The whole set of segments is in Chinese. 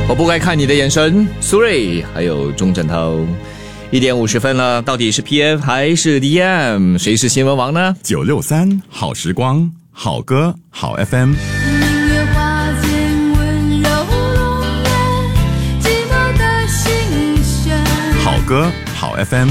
我不该看你的眼神，苏芮还有钟镇涛。1:50了，到底是 PF 还是 DM？ 谁是新闻王呢 ？963好时光，好歌好 FM。好歌好 FM。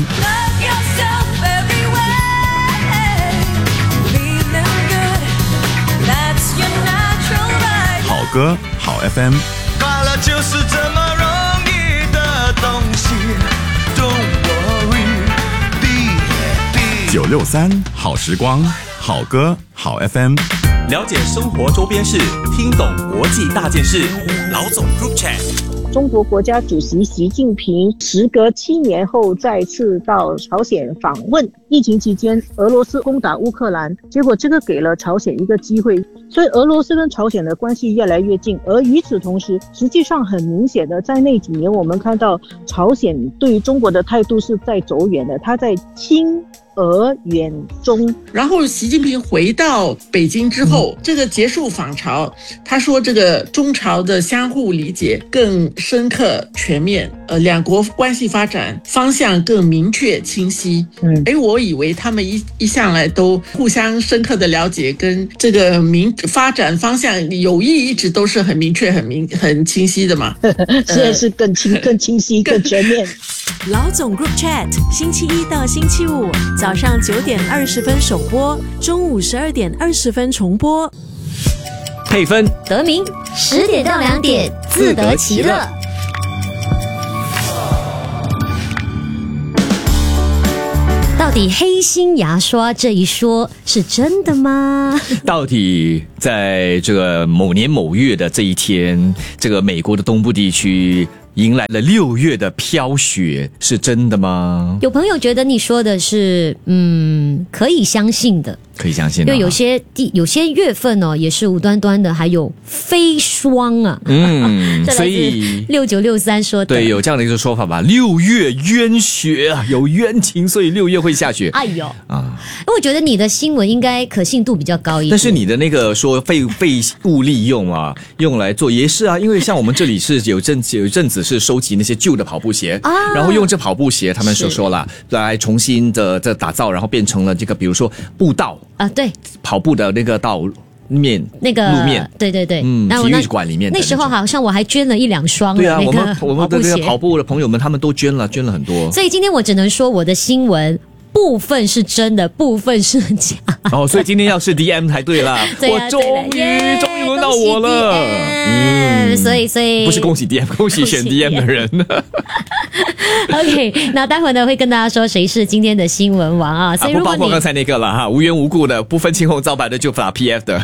好歌好 FM。 快乐就是这么容易的东西 Don't worry be 963好时光，好歌好 FM。 了解生活周边事，听懂国际大件事。老总 Group Chat。 中国国家主席习近平时隔7年后再次到朝鲜访问。疫情期间，俄罗斯攻打乌克兰，结果这个给了朝鲜一个机会，所以俄罗斯跟朝鲜的关系越来越近。而与此同时，实际上很明显的，在那几年我们看到朝鲜对于中国的态度是在走远的，他在亲俄远中。 然后习近平回到北京之后，这个结束访朝，他说这个中朝的相互理解更深刻全面，两国关系发展方向更明确清晰。我以为他们一向来都互相深刻的了解，跟这个发展方向友谊一直都是很明确很清晰的嘛。 现在是更清晰更全面。 老总 Group Chat 星期一到星期五早上9点20分首播，中午12点20分重播。 配分得名10点到2点自得其乐。到底黑心牙刷这一说是真的吗？ 到底在这个某年某月的这一天，这个美国的东部地区迎来了6月的飘雪，是真的吗？ 有朋友觉得你说的是可以相信的， 可以相信的， 因为有些月份哦也是无端端的，还有飞霜啊。 所以 6963说的， 对，有这样的一个说法吧。6月冤雪啊，有冤情，所以6月会下雪。 哎呦我觉得你的新闻应该可信度比较高一点。 但是你的那个说废物利用啊，用来做也是啊，因为像我们这里是有一阵子是收集那些旧的跑步鞋然后用这跑步鞋，他们说了来重新的打造，然后变成了这个比如说步道对， 跑步的那个道面那个路面， 对， 体育馆里面那时候好像我还捐了1-2双。 对啊， 我们的这个跑步的朋友们他们都捐了很多。 所以今天我只能说我的新闻部分是真的，部分是假。 所以今天要是 DM 才对啦。我终于轮到我了。 所以不是恭喜 DM， 恭喜选 DM 的人。 OK， 那待会呢会跟大家说谁是今天的新闻王啊。所以如果不包括刚才那个了哈，无缘无故的不分青红皂白的就打 PF 的。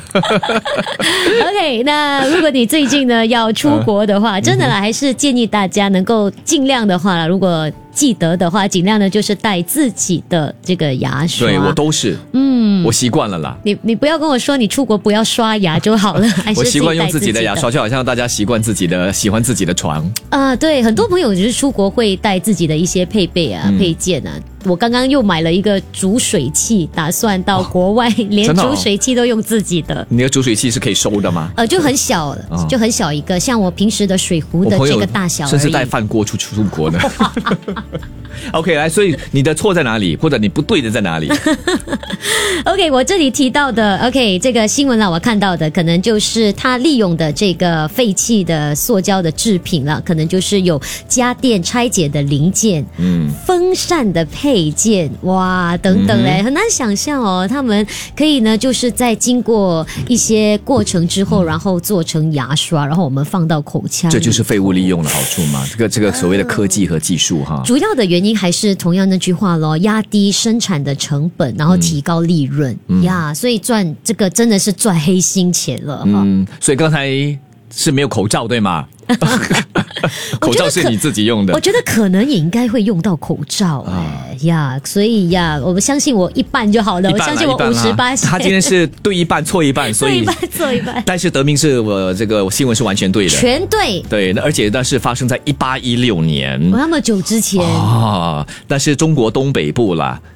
OK， 那如果你最近呢要出国的话，真的啦，还是建议大家能够尽量的话啦，如果记得的话，尽量的就是带自己的这个牙刷。 对，我都是，我习惯了啦。 你不要跟我说你出国不要刷牙就好了，还是我习惯用自己的牙刷，就好像大家喜欢自己的床对，很多朋友就是出国会带自己的一些配备啊、配件啊。我刚刚又买了一个煮水器，打算到国外连煮水器都用自己的。 你的煮水器是可以收的吗？ 就很小，就很小一个，像我平时的水壶的这个大小而已。 甚至带饭锅出国的。OK， 来，所以你的错在哪里，或者你不对的在哪里 ？OK， 我这里提到的 OK 这个新闻我看到的可能就是他利用的这个废弃的塑胶的制品了，可能就是有家电拆解的零件，风扇的配件，哇，等等嘞，很难想象哦，他们可以呢就是在经过一些过程之后，然后做成牙刷，然后我们放到口腔里。 这就是废物利用的好处嘛，这个所谓的科技和技术哈。 主要的原因还是同样那句话咯，压低生产的成本，然后提高利润所以赚这个真的是赚黑心钱了所以刚才是没有口罩对吗？口罩是你自己用的， 我觉得可能也应该会用到口罩所以我相信我一半就好了，我相信我58%。 他今天是对一半错一半，所以错一半。 但是得名是我这个新闻是完全对的， 全对。 对，而且那是发生在1816年， 那么久之前但是中国东北部啦，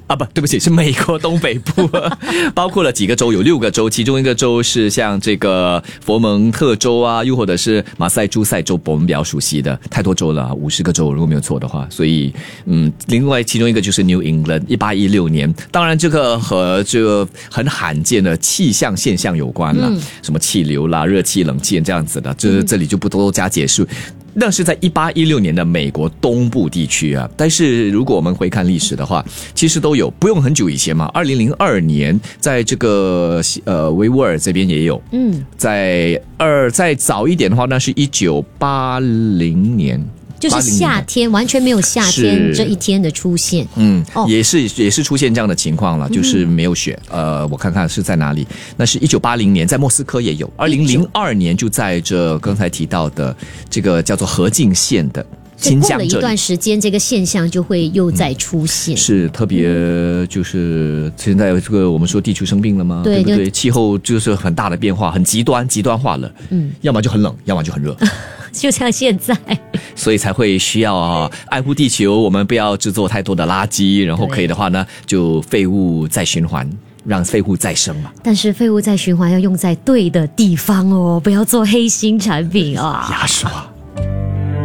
不，对不起，是美国东北部，包括了几个州，有6个州，其中一个州是像这个佛蒙特州啊，又或者是马赛诸塞州，我们比较熟悉的，太多州了，50个州如果没有错的话，所以另外其中一个就是 New England， 1816年，当然这个和这个很罕见的气象现象有关了，什么气流啦、热气、冷气这样子的，这里就不多加解释。那是在1816年的美国东部地区啊，但是如果我们回看历史的话，其实都有，不用很久以前嘛。2002年在这个维吾尔这边也有，再早一点的话，那是1980年。 就是夏天，完全没有夏天这一天的出现。 也是出现这样的情况了，就是没有雪。我看看是在哪里？那是1980年，在莫斯科也有。2002年就在这刚才提到的这个叫做河静县的新疆这里。 过了一段时间，这个现象就会又再出现。 是特别就是现在这个我们说地球生病了吗？ 对不对？气候就是很大的变化，很极端化了。要么就很冷，要么就很热。 就像现在， 所以才会需要爱护地球，我们不要制作太多的垃圾，然后可以的话呢，就废物再循环，让废物再生嘛。 但是废物再循环要用在对的地方哦，不要做黑心产品啊。 牙刷。